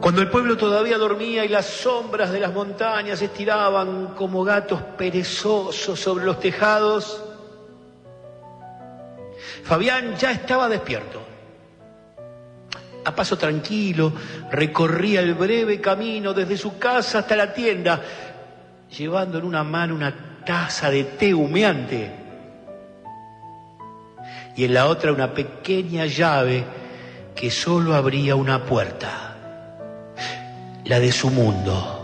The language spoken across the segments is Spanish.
Cuando el pueblo todavía dormía y las sombras de las montañas se estiraban como gatos perezosos sobre los tejados, Fabián ya estaba despierto. A paso tranquilo recorría el breve camino desde su casa hasta la tienda, llevando en una mano una taza de té humeante y en la otra una pequeña llave que solo abría una puerta. La de su mundo.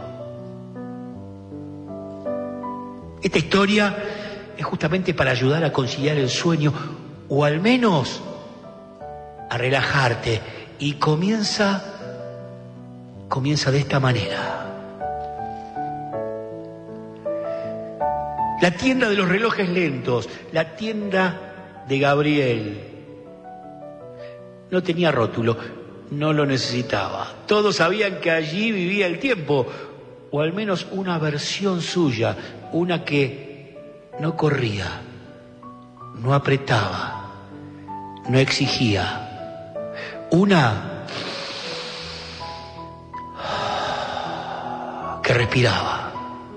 Esta historia es justamente para ayudar a conciliar el sueño, o al menos a relajarte, y comienza de esta manera. La tienda de los relojes lentos, la tienda de Gabriel. No tenía rótulo. No lo necesitaba. Todos sabían que allí vivía el tiempo, o al menos una versión suya, una que no corría, no apretaba, no exigía, una que respiraba.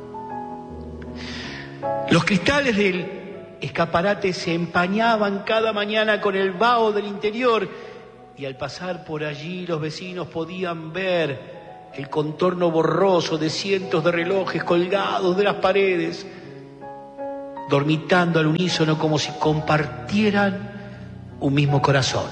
Los cristales del escaparate se empañaban cada mañana con el vaho del interior, y al pasar por allí los vecinos podían ver el contorno borroso de cientos de relojes colgados de las paredes, dormitando al unísono como si compartieran un mismo corazón.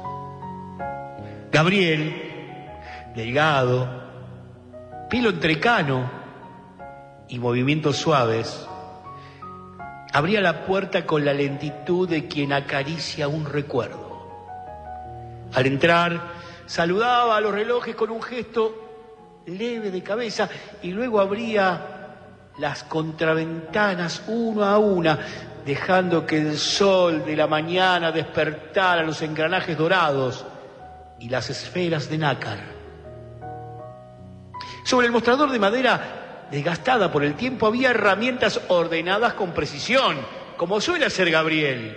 Gabriel, delgado, pelo entrecano y movimientos suaves, abría la puerta con la lentitud de quien acaricia un recuerdo. Al entrar, saludaba a los relojes con un gesto leve de cabeza y luego abría las contraventanas una a una, dejando que el sol de la mañana despertara los engranajes dorados y las esferas de nácar. Sobre el mostrador de madera desgastada por el tiempo había herramientas ordenadas con precisión, como suele hacer Gabriel.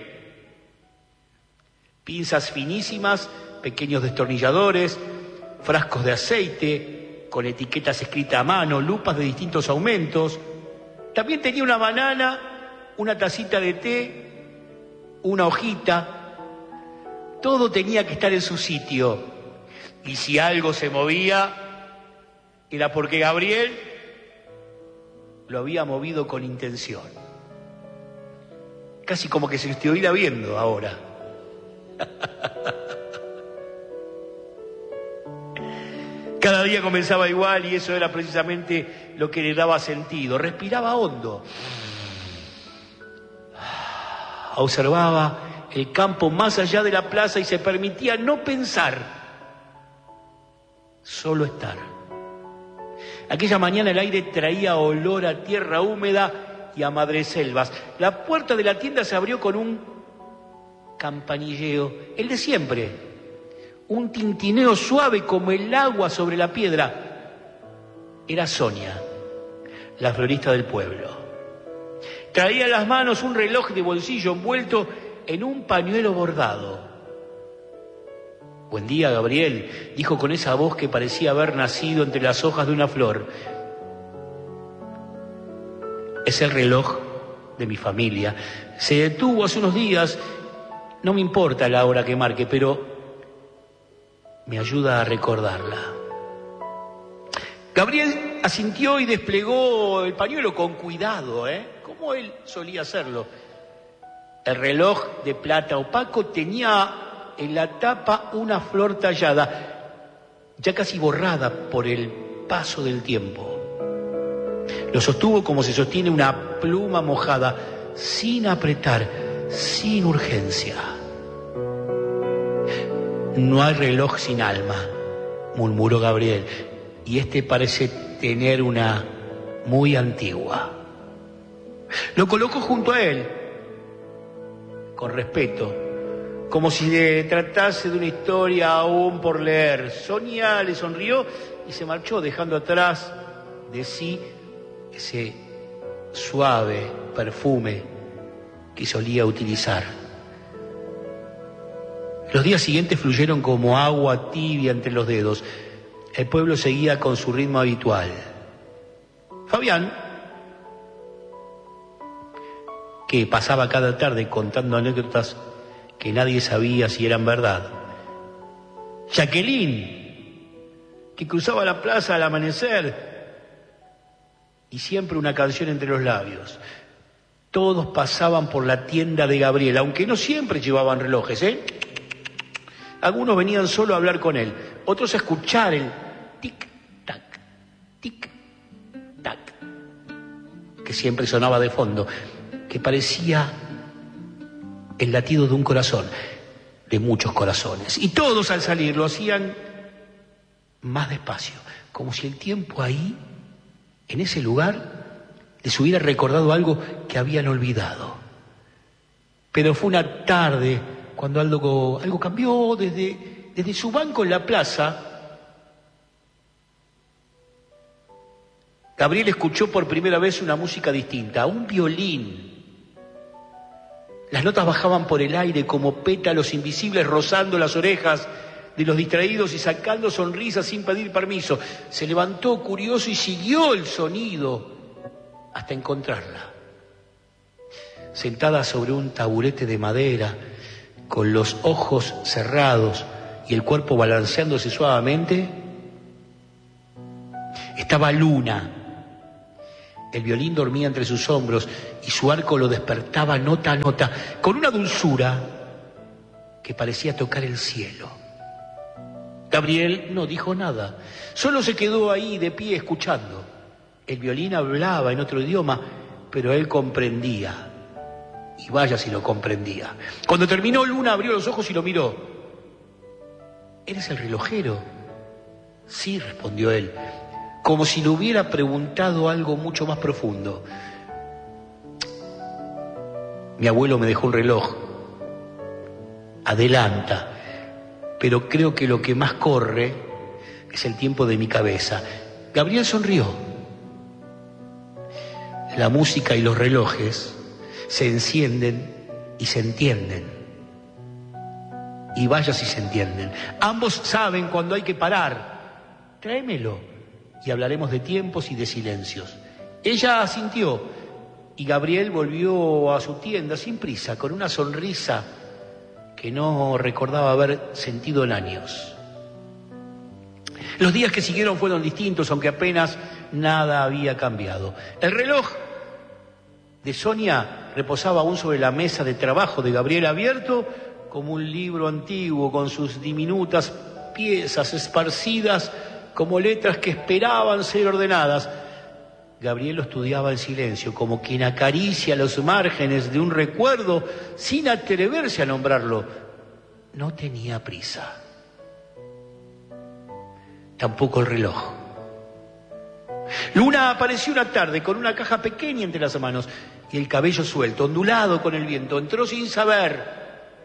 Pinzas finísimas, pequeños destornilladores, frascos de aceite con etiquetas escritas a mano, lupas de distintos aumentos. También tenía una banana, una tacita de té, una hojita. Todo tenía que estar en su sitio. Y si algo se movía, era porque Gabriel lo había movido con intención. Casi como que se estuviera viendo ahora. Cada día comenzaba igual y eso era precisamente lo que le daba sentido. Respiraba hondo. Observaba el campo más allá de la plaza y se permitía no pensar, solo estar. Aquella mañana el aire traía olor a tierra húmeda y a madreselvas. La puerta de la tienda se abrió con un campanilleo, el de siempre. Un tintineo suave como el agua sobre la piedra. Era Sonia, la florista del pueblo. Traía en las manos un reloj de bolsillo envuelto en un pañuelo bordado. «Buen día, Gabriel», dijo con esa voz que parecía haber nacido entre las hojas de una flor. «Es el reloj de mi familia. Se detuvo hace unos días. No me importa la hora que marque, pero me ayuda a recordarla». Gabriel asintió y desplegó el pañuelo con cuidado, como él solía hacerlo. El reloj de plata opaco tenía en la tapa una flor tallada, ya casi borrada por el paso del tiempo. Lo sostuvo como se sostiene una pluma mojada, sin apretar, sin urgencia. «No hay reloj sin alma», murmuró Gabriel, «y este parece tener una muy antigua». Lo colocó junto a él, con respeto, como si se tratase de una historia aún por leer. Sonia le sonrió y se marchó, dejando atrás de sí ese suave perfume que solía utilizar. Los días siguientes fluyeron como agua tibia entre los dedos. El pueblo seguía con su ritmo habitual. Fabián, que pasaba cada tarde contando anécdotas que nadie sabía si eran verdad. Jacqueline, que cruzaba la plaza al amanecer y siempre una canción entre los labios. Todos pasaban por la tienda de Gabriel, aunque no siempre llevaban relojes, ¿eh? Algunos venían solo a hablar con él, otros a escuchar el tic-tac, tic-tac, que siempre sonaba de fondo, que parecía el latido de un corazón, de muchos corazones. Y todos al salir lo hacían más despacio, como si el tiempo ahí, en ese lugar, les hubiera recordado algo que habían olvidado. Pero fue una tarde cuando algo cambió. Desde su banco en la plaza, Gabriel escuchó por primera vez una música distinta, un violín. Las notas bajaban por el aire como pétalos invisibles rozando las orejas de los distraídos y sacando sonrisas sin pedir permiso. Se levantó curioso y siguió el sonido hasta encontrarla. Sentada sobre un taburete de madera, con los ojos cerrados y el cuerpo balanceándose suavemente, estaba Luna. El violín dormía entre sus hombros y su arco lo despertaba nota a nota, con una dulzura que parecía tocar el cielo. Gabriel no dijo nada, solo se quedó ahí de pie escuchando. El violín hablaba en otro idioma, pero él comprendía. Y vaya si lo comprendía. Cuando terminó, Luna abrió los ojos y lo miró. ¿Eres el relojero? Sí, respondió él, como si le hubiera preguntado algo mucho más profundo. Mi abuelo me dejó un reloj. Adelanta, pero creo que lo que más corre es el tiempo de mi cabeza. Gabriel sonrió. La música y los relojes se encienden y se entienden. Y vaya si se entienden. Ambos saben cuando hay que parar. Tráemelo y hablaremos de tiempos y de silencios. Ella asintió y Gabriel volvió a su tienda sin prisa, con una sonrisa que no recordaba haber sentido en años. Los días que siguieron fueron distintos, aunque apenas nada había cambiado. El reloj de Sonia reposaba aún sobre la mesa de trabajo de Gabriel, abierto como un libro antiguo, con sus diminutas piezas esparcidas como letras que esperaban ser ordenadas. Gabriel lo estudiaba en silencio, como quien acaricia los márgenes de un recuerdo sin atreverse a nombrarlo. No tenía prisa. Tampoco el reloj. Luna apareció una tarde con una caja pequeña entre las manos y el cabello suelto, ondulado con el viento. Entró sin saber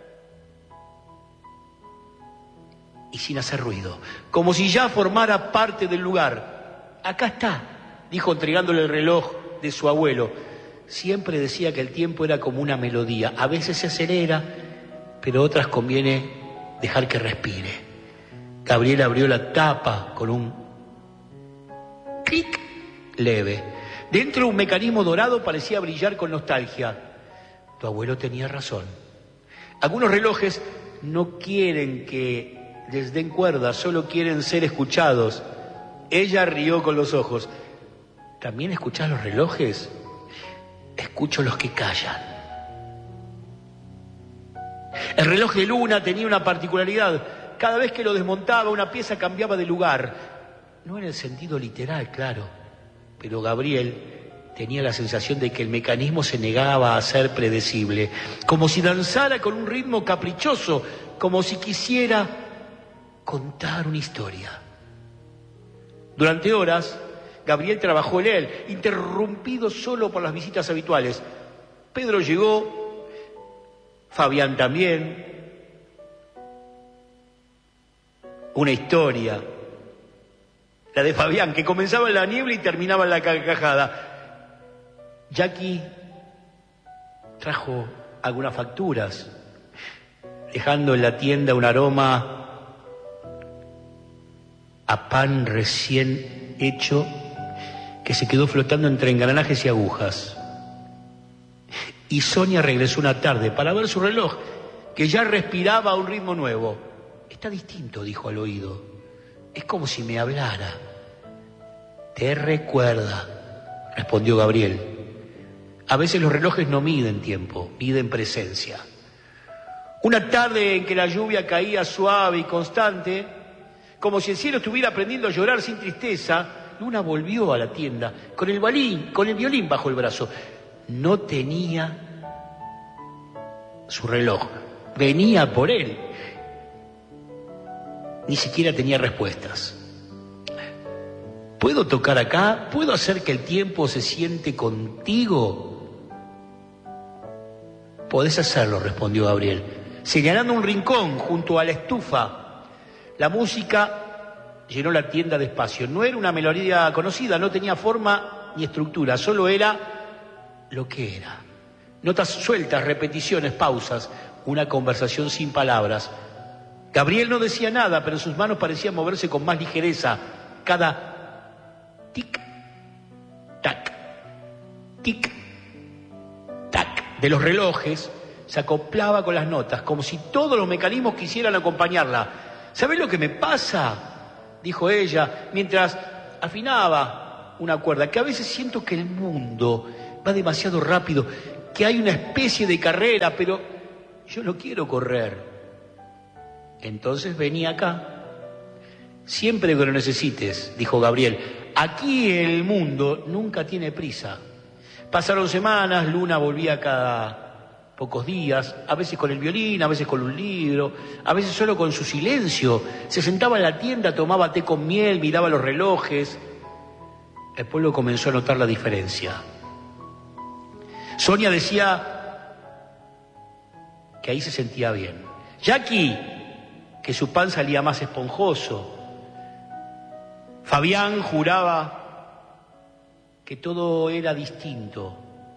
y sin hacer ruido, como si ya formara parte del lugar. Acá está, dijo entregándole el reloj de su abuelo. Siempre decía que el tiempo era como una melodía. A veces se acelera, pero otras conviene dejar que respire. Gabriel abrió la tapa con un clic leve. Dentro un mecanismo dorado parecía brillar con nostalgia. Tu abuelo tenía razón. Algunos relojes no quieren que les den cuerda, solo quieren ser escuchados. Ella rió con los ojos. ¿También escuchás los relojes? Escucho los que callan. El reloj de Luna tenía una particularidad. Cada vez que lo desmontaba, una pieza cambiaba de lugar. No en el sentido literal, claro, pero Gabriel tenía la sensación de que el mecanismo se negaba a ser predecible, como si danzara con un ritmo caprichoso, como si quisiera contar una historia. Durante horas, Gabriel trabajó en él, interrumpido solo por las visitas habituales. Pedro llegó, Fabián también. Una historia, la de Fabián, que comenzaba en la niebla y terminaba en la carcajada. Jackie trajo algunas facturas, dejando en la tienda un aroma a pan recién hecho que se quedó flotando entre engranajes y agujas. Y Sonia regresó una tarde para ver su reloj, que ya respiraba a un ritmo nuevo. Está distinto, dijo al oído. Es como si me hablara. Te recuerda, respondió Gabriel. A veces los relojes no miden tiempo, miden presencia. Una tarde en que la lluvia caía suave y constante, como si el cielo estuviera aprendiendo a llorar sin tristeza, Luna volvió a la tienda con el violín bajo el brazo. No tenía su reloj, venía por él. Ni siquiera tenía respuestas. ¿Puedo tocar acá? ¿Puedo hacer que el tiempo se siente contigo? Podés hacerlo, respondió Gabriel, señalando un rincón junto a la estufa. La música llenó la tienda de espacio. No era una melodía conocida, no tenía forma ni estructura, solo era lo que era. Notas sueltas, repeticiones, pausas, una conversación sin palabras. Gabriel no decía nada, pero sus manos parecían moverse con más ligereza. Cada tic-tac, tic-tac de los relojes se acoplaba con las notas, como si todos los mecanismos quisieran acompañarla. ¿Sabés lo que me pasa?, dijo ella, mientras afinaba una cuerda, que a veces siento que el mundo va demasiado rápido, que hay una especie de carrera, pero yo no quiero correr. Entonces vení acá. Siempre que lo necesites, dijo Gabriel. Aquí el mundo nunca tiene prisa. Pasaron semanas, Luna volvía cada pocos días, a veces con el violín, a veces con un libro, a veces solo con su silencio. Se sentaba en la tienda, tomaba té con miel, miraba los relojes. El pueblo comenzó a notar la diferencia. Sonia decía que ahí se sentía bien. Jackie, que su pan salía más esponjoso. Fabián juraba que todo era distinto.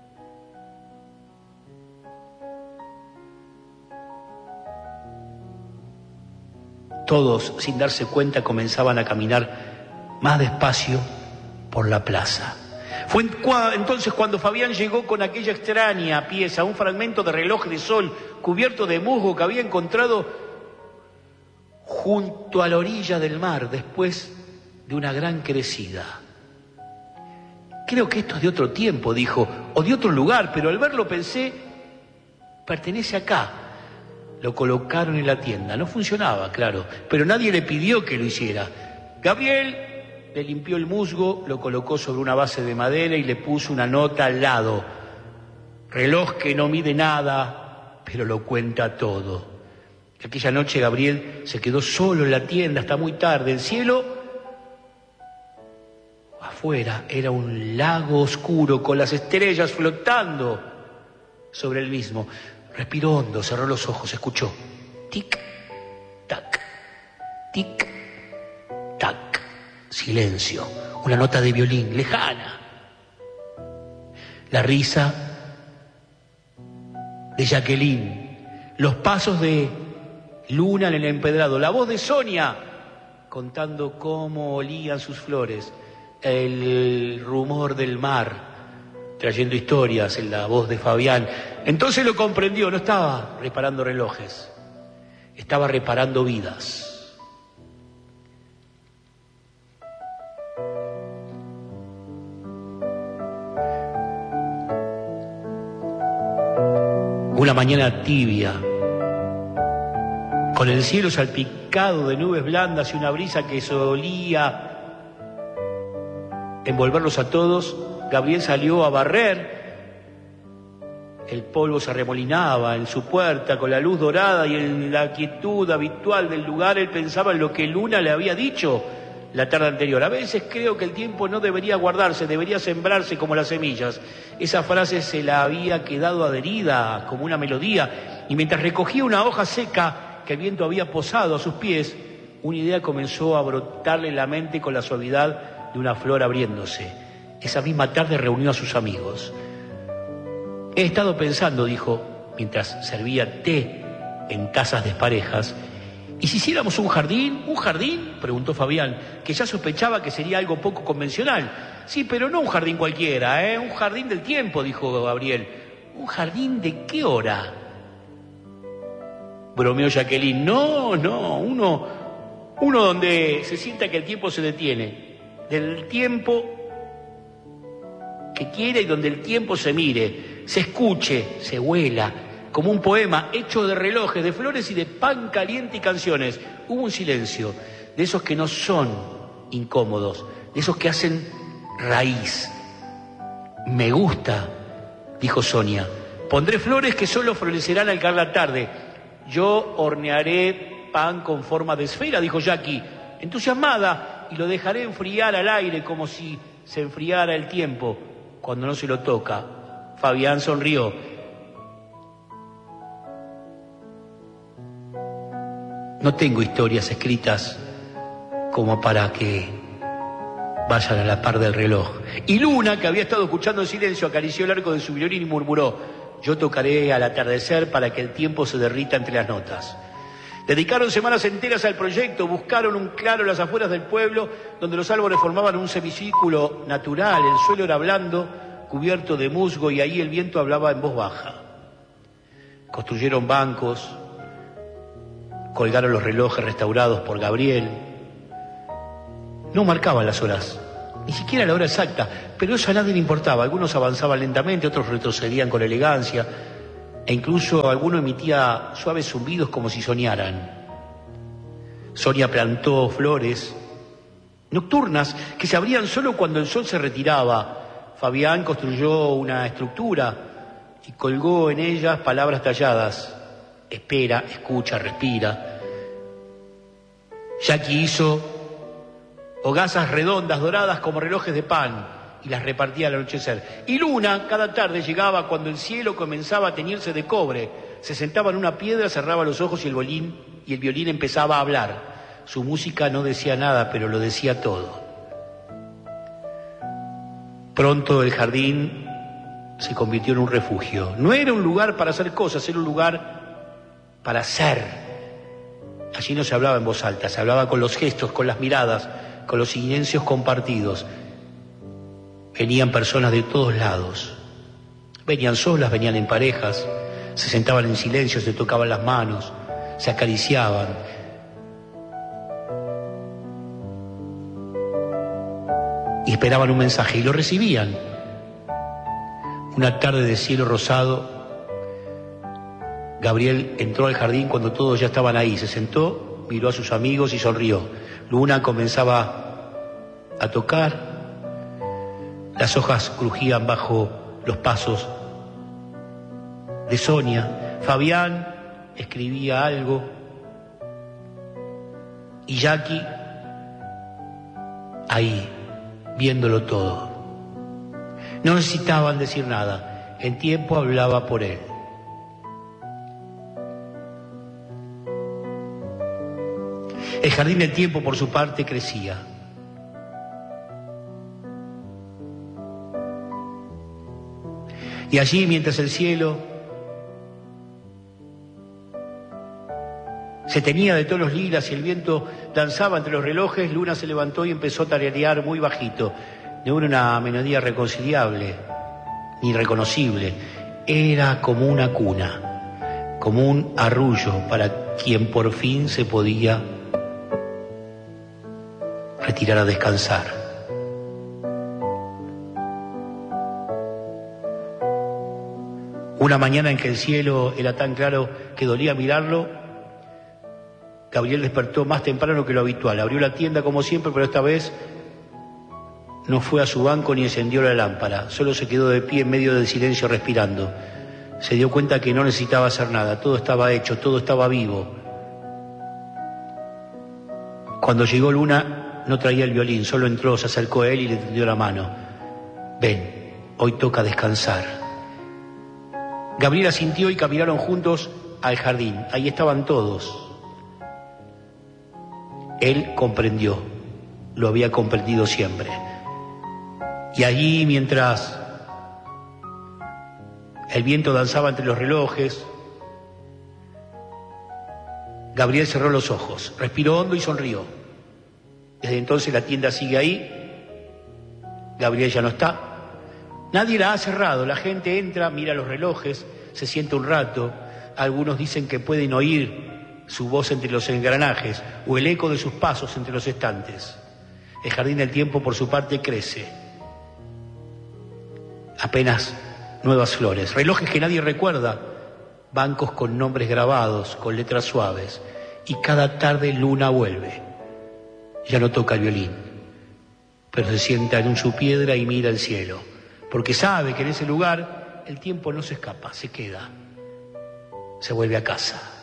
Todos, sin darse cuenta, comenzaban a caminar más despacio por la plaza. Fue entonces cuando Fabián llegó con aquella extraña pieza, un fragmento de reloj de sol cubierto de musgo que había encontrado junto a la orilla del mar después de una gran crecida. Creo que esto es de otro tiempo, dijo, o de otro lugar, pero al verlo pensé, pertenece acá. Lo colocaron en la tienda. No funcionaba, claro, pero nadie le pidió que lo hiciera. Gabriel le limpió el musgo, lo colocó sobre una base de madera y le puso una nota al lado. Reloj que no mide nada, pero lo cuenta todo. Aquella noche Gabriel se quedó solo en la tienda hasta muy tarde. El cielo afuera era un lago oscuro con las estrellas flotando sobre el mismo. Respiró hondo, cerró los ojos, escuchó. Tic-tac, tic-tac. Silencio, una nota de violín lejana. La risa de Jacqueline, los pasos de Luna en el empedrado, la voz de Sonia contando cómo olían sus flores, el rumor del mar trayendo historias en la voz de Fabián. Entonces lo comprendió, no estaba reparando relojes, estaba reparando vidas. Una mañana tibia, con el cielo salpicado de nubes blandas y una brisa que solía envolverlos a todos, Gabriel salió a barrer. El polvo se arremolinaba en su puerta con la luz dorada y en la quietud habitual del lugar él pensaba en lo que Luna le había dicho la tarde anterior. A veces creo que el tiempo no debería guardarse, debería sembrarse como las semillas. Esa frase se la había quedado adherida como una melodía, y mientras recogía una hoja seca que el viento había posado a sus pies, una idea comenzó a brotarle en la mente con la suavidad de una flor abriéndose. Esa misma tarde reunió a sus amigos. He estado pensando, dijo, mientras servía té en tazas desparejas, ¿y si hiciéramos un jardín? ¿Un jardín? preguntó Fabián, que ya sospechaba que sería algo poco convencional. Sí, pero no un jardín cualquiera, ¿eh? Un jardín del tiempo, dijo Gabriel. ¿Un jardín de qué hora? Bromeó Jacqueline. No, uno donde se sienta que el tiempo se detiene. Del tiempo que quiera y donde el tiempo se mire, se escuche, se huela, como un poema hecho de relojes, de flores y de pan caliente y canciones. Hubo un silencio, de esos que no son incómodos, de esos que hacen raíz. Me gusta, dijo Sonia. Pondré flores que solo florecerán al caer la tarde. Yo hornearé pan con forma de esfera, dijo Jackie, entusiasmada, y lo dejaré enfriar al aire como si se enfriara el tiempo cuando no se lo toca. Fabián sonrió. No tengo historias escritas como para que vayan a la par del reloj. Y Luna, que había estado escuchando en silencio, acarició el arco de su violín y murmuró: yo tocaré al atardecer para que el tiempo se derrita entre las notas. Dedicaron semanas enteras al proyecto, buscaron un claro en las afueras del pueblo, donde los árboles formaban un semicírculo natural, el suelo era blando, cubierto de musgo, y ahí el viento hablaba en voz baja. Construyeron bancos, colgaron los relojes restaurados por Gabriel. No marcaban las horas, ni siquiera la hora exacta, pero eso a nadie le importaba. Algunos avanzaban lentamente, otros retrocedían con elegancia, e incluso alguno emitía suaves zumbidos como si soñaran. Sonia plantó flores nocturnas que se abrían solo cuando el sol se retiraba. Fabián construyó una estructura y colgó en ellas palabras talladas: espera, escucha, respira. Jackie hizo hogazas redondas, doradas como relojes de pan, y las repartía al anochecer. Y Luna cada tarde llegaba cuando el cielo comenzaba a teñirse de cobre. Se sentaba en una piedra, cerraba los ojos y el violín empezaba a hablar. Su música no decía nada, pero lo decía todo. Pronto el jardín se convirtió en un refugio. No era un lugar para hacer cosas, era un lugar para ser. Allí no se hablaba en voz alta, se hablaba con los gestos, con las miradas, con los silencios compartidos. Venían personas de todos lados. Venían solas, venían en parejas, se sentaban en silencio, se tocaban las manos, se acariciaban. Y esperaban un mensaje, y lo recibían. Una tarde de cielo rosado, Gabriel entró al jardín cuando todos ya estaban ahí. Se sentó, miró a sus amigos y sonrió. Luna comenzaba a tocar. Las hojas crujían bajo los pasos de Sonia. Fabián escribía algo. Y Jackie ahí, viéndolo todo. No necesitaban decir nada. El tiempo hablaba por él. El jardín del tiempo, por su parte, crecía. Y allí, mientras el cielo se teñía de tonos lilas y el viento danzaba entre los relojes, Luna se levantó y empezó a tararear muy bajito. No era una melodía reconciliable ni reconocible. Era como una cuna, como un arrullo para quien por fin se podía retirar a descansar. Una mañana en que el cielo era tan claro que dolía mirarlo, Gabriel despertó más temprano que lo habitual. Abrió la tienda como siempre, pero esta vez no fue a su banco ni encendió la lámpara. Solo se quedó de pie en medio del silencio respirando. Se dio cuenta que no necesitaba hacer nada. Todo estaba hecho, todo estaba vivo. Cuando llegó Luna, no traía el violín. Solo entró, se acercó a él y le tendió la mano. Ven, hoy toca descansar. Gabriel asintió y caminaron juntos al jardín. Ahí estaban todos. Él comprendió, lo había comprendido siempre. Y allí, mientras el viento danzaba entre los relojes, Gabriel cerró los ojos, respiró hondo y sonrió. Desde entonces la tienda sigue ahí, Gabriel ya no está, nadie la ha cerrado, la gente entra, mira los relojes, se sienta un rato, algunos dicen que pueden oír su voz entre los engranajes o el eco de sus pasos entre los estantes. El jardín del tiempo, por su parte, crece. Apenas nuevas flores, relojes que nadie recuerda, bancos con nombres grabados, con letras suaves, y cada tarde Luna vuelve. Ya no toca el violín, pero se sienta en su piedra y mira el cielo, porque sabe que en ese lugar el tiempo no se escapa, se queda, se vuelve a casa.